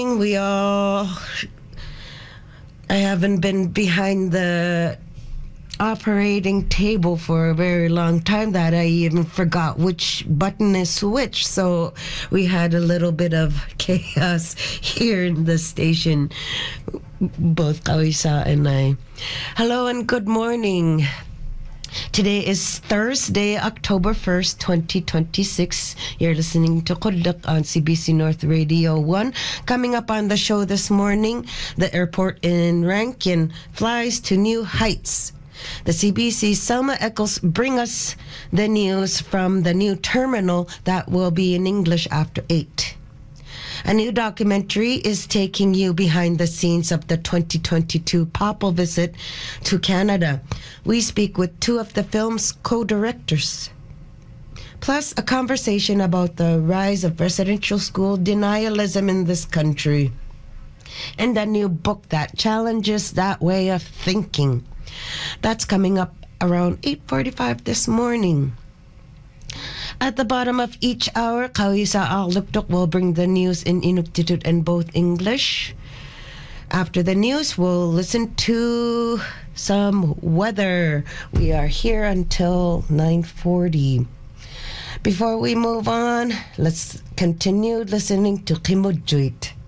I haven't been behind the operating table for a very long time that I even forgot which button is which. So we had a little bit of chaos here in the station, both Kawisa and I. Hello and good morning. Today is Thursday, October 1st, 2026. You're listening to Kudlak on CBC North Radio 1. Coming up on the show this morning, the airport in Rankin flies to new heights. The CBC's Selma Eccles bring us the news from the new terminal that will be in English after 8. A new documentary is taking you behind the scenes of the 2022 papal visit to Canada. We speak with two of the film's co-directors. Plus, a conversation about the rise of residential school denialism in this country. And a new book that challenges that way of thinking. That's coming up around 8:45 this morning. At the bottom of each hour, Kawisa Aluktuk will bring the news in Inuktitut and both English. After the news, we'll listen to some weather. We are here until 9:40. Before we move on, let's continue listening to Kimudjuit.